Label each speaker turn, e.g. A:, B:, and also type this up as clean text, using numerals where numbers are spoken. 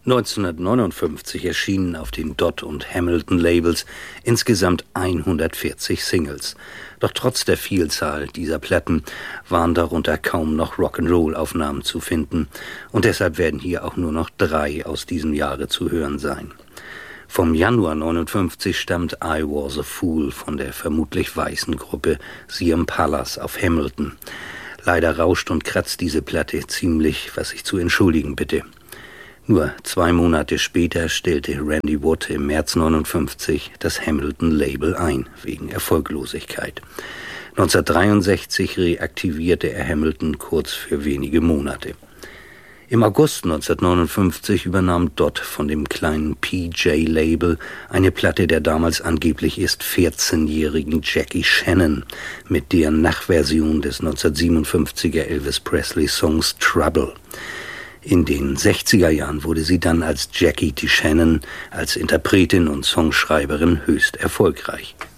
A: 1959 erschienen auf den Dot und Hamilton Labels insgesamt 140 Singles. Doch trotz der Vielzahl dieser Platten waren darunter kaum noch Rock'n'Roll-Aufnahmen zu finden. Und deshalb werden hier auch nur noch 3 aus diesem Jahre zu hören sein. Vom Januar 59 stammt I Was a Fool von der vermutlich weißen Gruppe The Impalas auf Hamilton. Leider rauscht und kratzt diese Platte ziemlich, was ich zu entschuldigen bitte. Nur 2 Monate später stellte Randy Wood im März 59 das Hamilton-Label ein, wegen Erfolglosigkeit. 1963 reaktivierte er Hamilton kurz für wenige Monate. Im August 1959 übernahm Dot von dem kleinen PJ-Label eine Platte der damals angeblich erst 14-jährigen Jackie Shannon mit deren Nachversion des 1957er Elvis Presley-Songs Trouble. In den 60er Jahren wurde sie dann als Jackie T. Shannon, als Interpretin und Songschreiberin höchst erfolgreich.